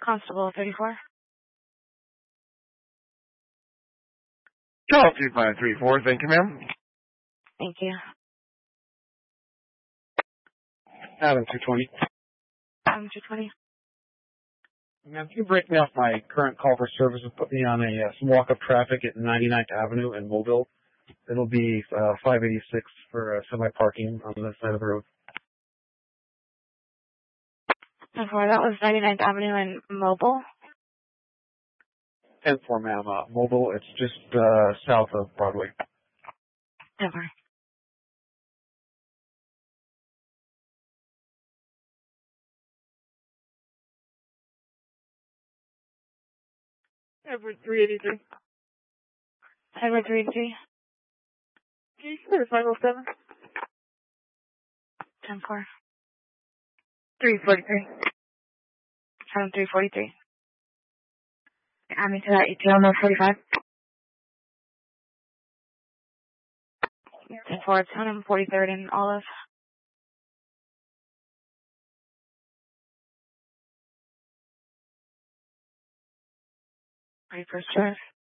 Constable 34. Call 2534. Thank you, ma'am. Thank you. Adam 220. Adam 220. Ma'am, can you break me off my current call for service and put me on some walk-up traffic at 99th Avenue in Mobile? It'll be 586 for semi-parking on the side of the road. Before that was 99th Avenue in Mobile. 10-4, ma'am. Mobile, it's just south of Broadway. Never. Edward 383. Edward 383. Can you clear 507? 10-4. 343. 7343. Add me to that ETL North 45. 10-4, it's 143rd and Olive. Ready for service?